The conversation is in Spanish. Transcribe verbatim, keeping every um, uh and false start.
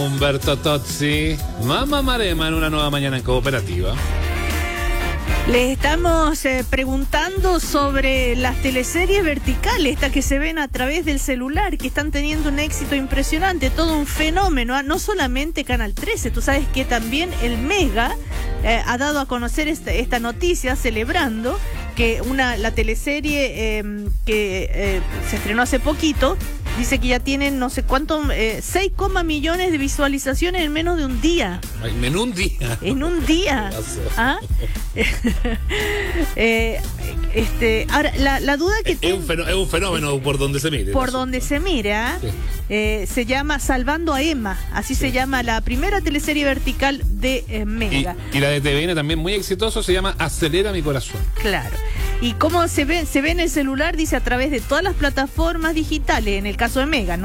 Humberto Tozzi, Mamma Marema en una nueva mañana en Cooperativa. Les estamos eh, preguntando sobre las teleseries verticales, estas que se ven a través del celular, que están teniendo un éxito impresionante, todo un fenómeno, ¿eh? No solamente Canal trece, tú sabes que también el Mega eh, ha dado a conocer esta, esta noticia, celebrando que una la teleserie eh, que eh, se estrenó hace poquito, dice que ya tienen no sé cuánto, eh, seis millones de visualizaciones en menos de un día. Ay, en un día. En un día. ¿Ah? eh, este, ahora, la, la duda que es, tengo, un fenómeno, es un fenómeno por donde se mire. por eso. donde se mira, sí. eh, se llama Salvando a Emma, así sí. se llama la primera teleserie vertical de eh, Mega. Y, y la de T V N también muy exitoso, se llama Acelera mi corazón. Claro. Y cómo se ve, se ve en el celular, dice a través de todas las plataformas digitales, en el caso de Mega, ¿no?